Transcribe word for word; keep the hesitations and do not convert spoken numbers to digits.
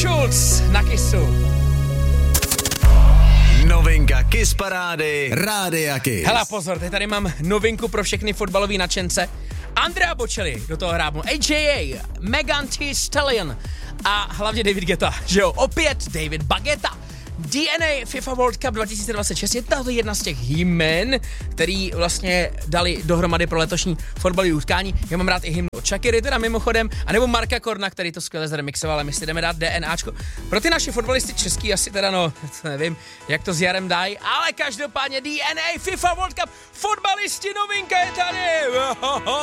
Schulz na Kissu. Novinka Kiss parády Rádia Kiss. Hele pozor, teď tady mám novinku pro všechny fotbalový nadšence. Andrea Bocelli do toho hrábnu, A J A, Megan Thee Stallion a hlavně David Guetta, že jo, opět David Baguetta. D N A FIFA World Cup dva tisíce dvacet šest je to jedna z těch jmen, který vlastně dali dohromady pro letošní fotbalové utkání. Já mám rád i hymnu od Shakiry, teda mimochodem, anebo Marka Korna, který to skvěle zremixoval, a my si jdeme dát DNAčko. Pro ty naše fotbalisty český asi teda, no, nevím, jak to s jarem dají, ale každopádně D N A FIFA World Cup, fotbalisti, novinka je tady!